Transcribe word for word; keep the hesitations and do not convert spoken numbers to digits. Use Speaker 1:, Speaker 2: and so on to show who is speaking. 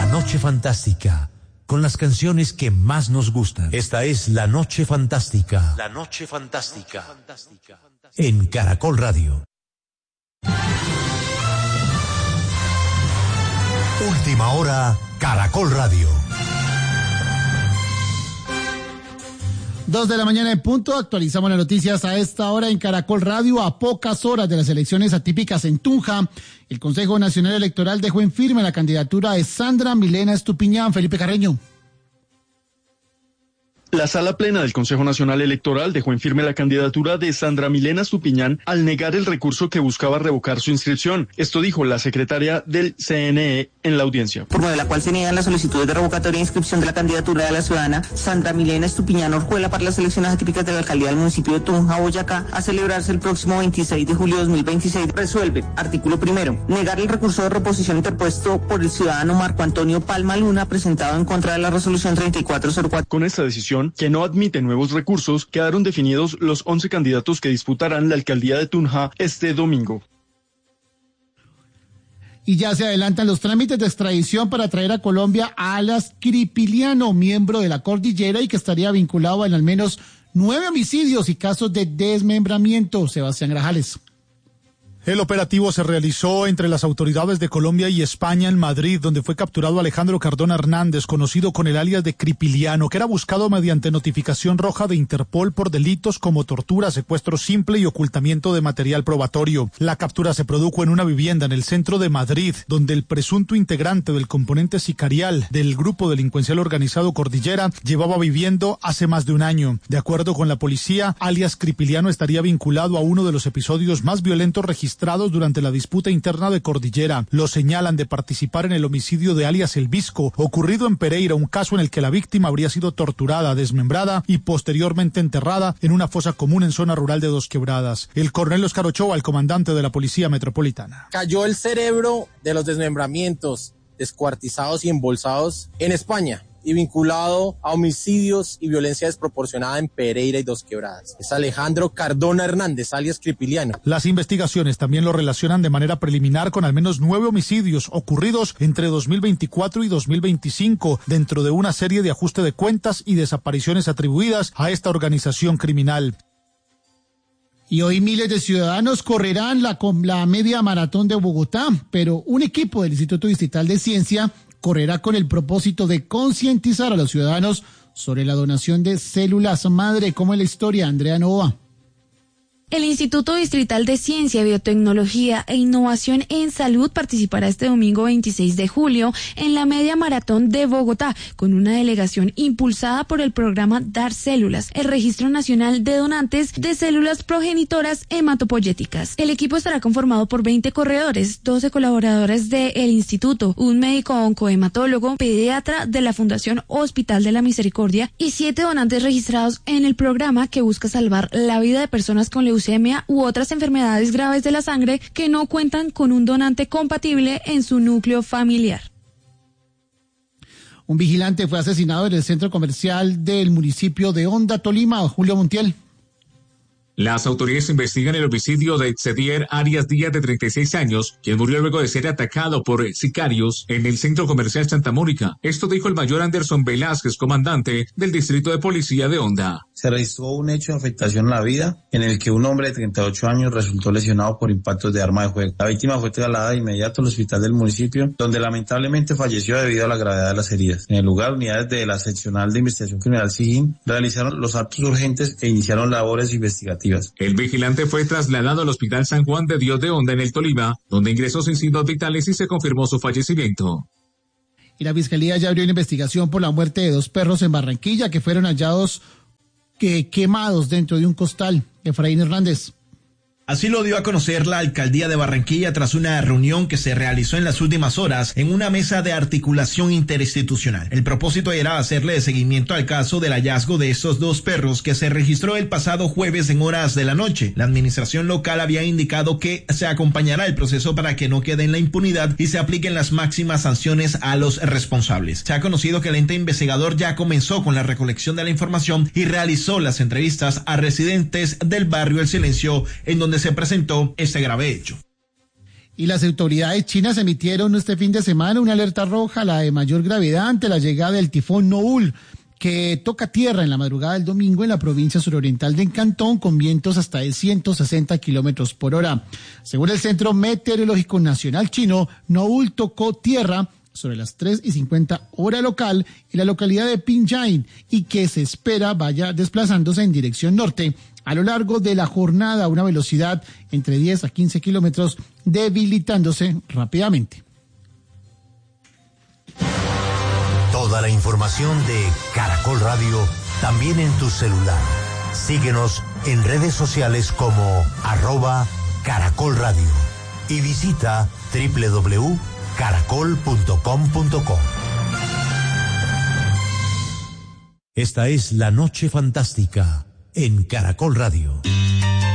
Speaker 1: Noche Fantástica, con las canciones que más nos gustan. Esta es La Noche Fantástica. La Noche Fantástica. En Caracol Radio. Última hora, Caracol Radio.
Speaker 2: Dos de la mañana en punto, actualizamos las noticias a esta hora en Caracol Radio. A pocas horas de las elecciones atípicas en Tunja, el Consejo Nacional Electoral dejó en firme la candidatura de Sandra Milena Estupiñán. Felipe Carreño.
Speaker 3: La Sala Plena del Consejo Nacional Electoral dejó en firme la candidatura de Sandra Milena Estupiñán al negar el recurso que buscaba revocar su inscripción. Esto dijo la secretaria del C N E en la audiencia.
Speaker 4: Por medio de la cual se niegan las solicitudes de revocatoria e inscripción de la candidatura de la ciudadana Sandra Milena Estupiñán Orjuela para las elecciones atípicas de la alcaldía del municipio de Tunja, Boyacá, a celebrarse el próximo veintiséis de julio de dos mil veintiséis. Resuelve, artículo primero, negar el recurso de reposición interpuesto por el ciudadano Marco Antonio Palma Luna presentado en contra de la resolución treinta y cuatro cero cuatro.
Speaker 3: Con esta decisión, que no admite nuevos recursos, quedaron definidos los once candidatos que disputarán la alcaldía de Tunja este domingo.
Speaker 2: Y ya se adelantan los trámites de extradición para traer a Colombia a Alias Cripiliano, miembro de la Cordillera y que estaría vinculado en al menos nueve homicidios y casos de desmembramiento. Sebastián Grajales.
Speaker 5: El operativo se realizó entre las autoridades de Colombia y España en Madrid, donde fue capturado Alejandro Cardona Hernández, conocido con el alias de Cripiliano, que era buscado mediante notificación roja de Interpol por delitos como tortura, secuestro simple y ocultamiento de material probatorio. La captura se produjo en una vivienda en el centro de Madrid, donde el presunto integrante del componente sicarial del grupo delincuencial organizado Cordillera llevaba viviendo hace más de un año. De acuerdo con la policía, alias Cripiliano estaría vinculado a uno de los episodios más violentos registrados durante la disputa interna de Cordillera. Lo señalan de participar en el homicidio de alias El Visco, ocurrido en Pereira, un caso en el que la víctima habría sido torturada, desmembrada y posteriormente enterrada en una fosa común en zona rural de Dos Quebradas. El coronel Oscar Ochoa, el comandante de la Policía Metropolitana.
Speaker 6: Cayó el cerebro de los desmembramientos, descuartizados y embolsados en España, y vinculado a homicidios y violencia desproporcionada en Pereira y Dos Quebradas. Es Alejandro Cardona Hernández, alias Cripiliano.
Speaker 5: Las investigaciones también lo relacionan de manera preliminar con al menos nueve homicidios ocurridos entre dos mil veinticuatro y dos mil veinticinco, dentro de una serie de ajuste de cuentas y desapariciones atribuidas a esta organización criminal.
Speaker 2: Y hoy miles de ciudadanos correrán la, la media maratón de Bogotá, pero un equipo del Instituto Distrital de Ciencia correrá con el propósito de concientizar a los ciudadanos sobre la donación de células madre. ¿Cómo es la historia, Andrea Nova?
Speaker 7: El Instituto Distrital de Ciencia, Biotecnología e Innovación en Salud participará este domingo veintiséis de julio en la Media Maratón de Bogotá, con una delegación impulsada por el programa Dar Células, el Registro Nacional de Donantes de Células Progenitoras Hematopoyéticas. El equipo estará conformado por veinte corredores, doce colaboradores del instituto, un médico oncohematólogo, pediatra de la Fundación Hospital de la Misericordia y siete donantes registrados en el programa que busca salvar la vida de personas con leucemia leucemia u otras enfermedades graves de la sangre que no cuentan con un donante compatible en su núcleo familiar.
Speaker 2: Un vigilante fue asesinado en el centro comercial del municipio de Honda, Tolima. Julio Montiel.
Speaker 8: Las autoridades investigan el homicidio de Xavier Arias Díaz, de treinta y seis años, quien murió luego de ser atacado por sicarios en el centro comercial Santa Mónica. Esto dijo el mayor Anderson Velázquez, comandante del distrito de policía de Honda.
Speaker 9: Se registró un hecho de afectación a la vida en el que un hombre de treinta y ocho años resultó lesionado por impactos de arma de fuego. La víctima fue trasladada de inmediato al hospital del municipio, donde lamentablemente falleció debido a la gravedad de las heridas. En el lugar, unidades de la Seccional de Investigación Criminal SIGIN realizaron los actos urgentes e iniciaron labores investigativas.
Speaker 8: El vigilante fue trasladado al Hospital San Juan de Dios de Honda en el Tolima, donde ingresó sin signos vitales y se confirmó su fallecimiento.
Speaker 2: Y la Fiscalía ya abrió una investigación por la muerte de dos perros en Barranquilla que fueron hallados que, quemados dentro de un costal. Efraín Hernández.
Speaker 10: Así lo dio a conocer la Alcaldía de Barranquilla tras una reunión que se realizó en las últimas horas en una mesa de articulación interinstitucional. El propósito era hacerle seguimiento al caso del hallazgo de estos dos perros que se registró el pasado jueves en horas de la noche. La administración local había indicado que se acompañará el proceso para que no quede en la impunidad y se apliquen las máximas sanciones a los responsables. Se ha conocido que el ente investigador ya comenzó con la recolección de la información y realizó las entrevistas a residentes del barrio El Silencio, en donde se presentó este grave hecho.
Speaker 2: Y las autoridades chinas emitieron este fin de semana una alerta roja, la de mayor gravedad, ante la llegada del tifón Noul, que toca tierra en la madrugada del domingo en la provincia suroriental de Cantón, con vientos hasta de ciento sesenta kilómetros por hora. Según el Centro Meteorológico Nacional Chino, Noul tocó tierra sobre las tres y cincuenta hora local en la localidad de Pingyang y que se espera vaya desplazándose en dirección norte a lo largo de la jornada a una velocidad entre diez a quince kilómetros, debilitándose rápidamente.
Speaker 1: Toda la información de Caracol Radio también en tu celular. Síguenos en redes sociales como arroba Caracol Radio y visita doble u doble u doble u punto caracol punto com punto co. Esta es La Noche Fantástica en Caracol Radio.